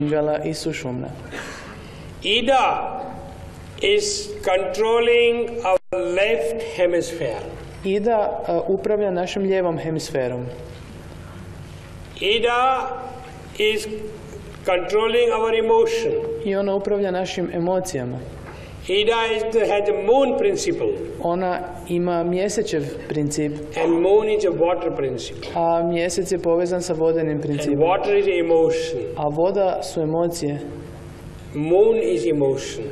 Pingala i Sushumna. Ida is controlling our left hemisphere. Ida upravlja našim lijevom hemisferom. Ida is controlling our emotion. I ona upravlja našim emocijama. Ida has a moon principle. Ona ima mjesečev princip. And moon is a water principle. A mjesec je povezan sa vodenim And principom. water is emotion. A voda su emocije. Moon is emotion.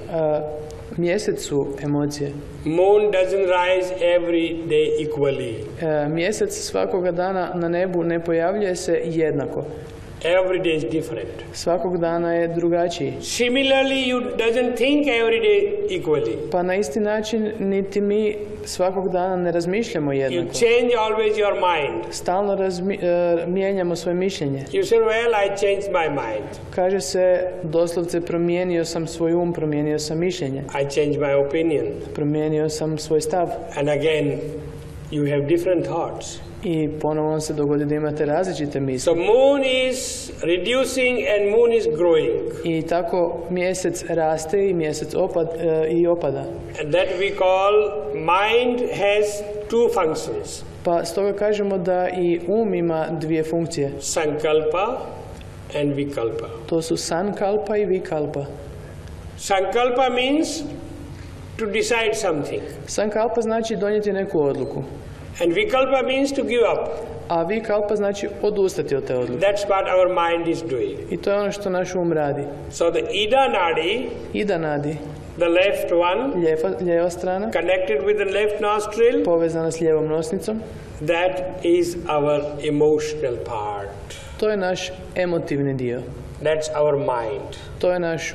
Mjesec su emocije. Moon doesn't rise every day equally. Mjesec svakoga dana na nebu ne pojavljuje se jednako. Every day is different. Svakog dana je drugačiji. Similarly, you doesn't think every day equally. Pa na isti način niti mi svakog dana ne razmišljamo You jednako. change always your mind. Stalno mijenjamo svoje mišljenje. You say, well, I changed my mind. Kaže se doslovce promijenio sam svoj promijenio sam mišljenje. I changed my opinion. Promijenio sam svoj stav. And again, you have different thoughts. I ponovno se dogodi da imate različite misli. So moon is reducing and moon is growing. I tako mjesec raste i mjesec opada. And that we call mind has two functions. Pa stoga kažemo da i ima dvije funkcije. Sankalpa and vikalpa. To su sankalpa i vikalpa. Sankalpa means to decide something. Sankalpa znači donijeti neku odluku. And vikalpa means to give up. A vikalpa znači odustati od te odluke. That's what our mind is doing. I to je ono što naš radi. So the Ida Nadi, Ida nadi, the left one, lijeva strana, connected with the left nostril, povezana s lijevom nosnicom, that is our emotional part. to je naš emotivni dio. That's our mind. To je naš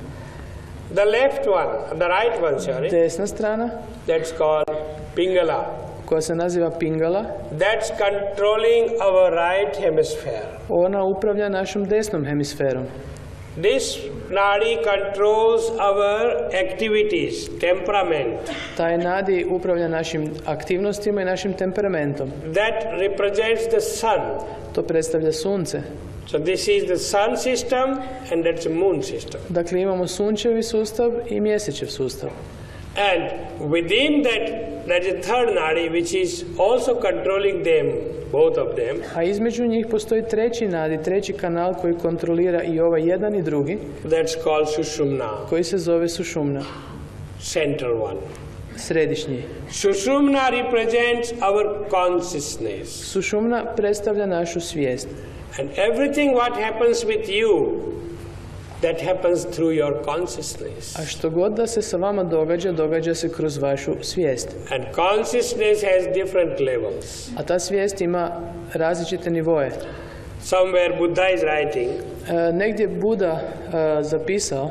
The left one, the right one, sorry, Desna strana, that's called Pingala. koja se naziva Pingala, That's controlling our right hemisphere. ona upravlja našom desnom hemisferom. This Nadi controls our activities, temperament. Taj nadi upravlja našim aktivnostima i našim temperamentom. That represents the sun. To predstavlja sunce. So this is the sun system and that's a moon system. Dakle, imamo sunčevi sustav i mjesečev sustav. And within that is a third Nadi which is also controlling them, both of them. A između njih postoji treći nadi, treći kanal koji kontrolira i ovaj jedan i drugi, That's called Sushumna, koji se zove Sušumna, central one. središnji. Sushumna represents our consciousness. Sušumna predstavlja našu svijest. And everything what happens with you, that happens through your consciousness. A što god da se sa vama događa, događa se kroz vašu svijest. And consciousness has different levels. A ta svijest ima različite nivoje. Somewhere Buddha is writing, Negdje Buda zapisao,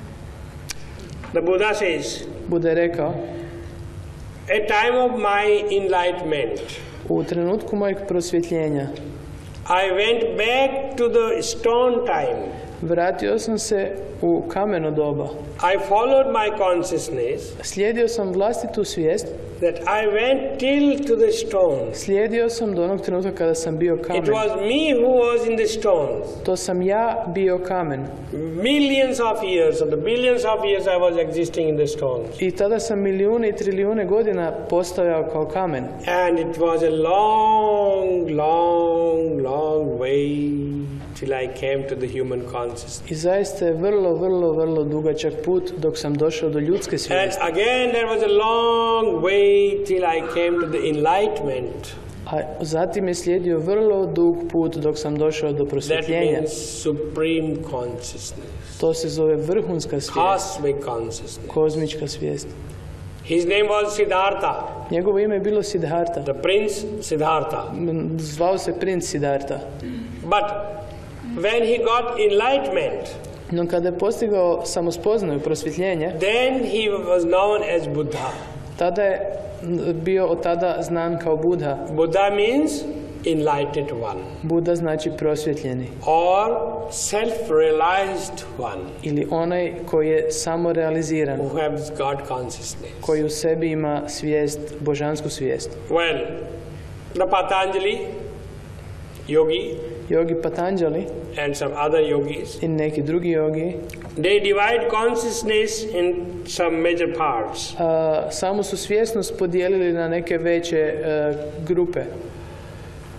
the Buddha says, Buda je rekao, a time of my enlightenment, u trenutku mojeg prosvjetljenja I went back to the stone time. vratio sam se u kameno doba. I followed my consciousness, Slijedio sam vlastitu svijest, that I went till to the stones. slijedio sam do onog trenutka kada sam bio It kamen. was me who was in the stones. To sam ja bio kamen. Millions of years, or the billions of years I was existing in the stones. I tada sam milijune i trilijune godina postojao kao kamen. And it was a long, long, long way till I came to the human consciousness. I zaista je vrlo dugačak put dok sam došao do ljudske And svijesti. again there was a long way till I came to the enlightenment. A zatim je slijedio vrlo dug put dok sam došao do That prosvjetljenja. means supreme consciousness, To se zove vrhunska svijest, cosmic consciousness. kozmička svijest. His name was Siddhartha, Njegovo ime je bilo Siddhartha. the prince Siddhartha. Zvao se princ Siddhartha. But when he got enlightenment, No kada je postigao samospoznaju, prosvjetljenje, then he was known as Buddha. tada je bio od tada znan kao Buddha. Buddha means enlightened one Buddha znači prosvjetljeni or self-realized one ili onaj koji je samorealiziran, who has God consciousness. koji u sebi ima svijest, božansku svijest. Well, the Patanjali yogi Yogi Patanjali and some other yogis, i neki drugi jogi they divide consciousness in some major parts. samo su svjesnost podijelili na neke veće grupe.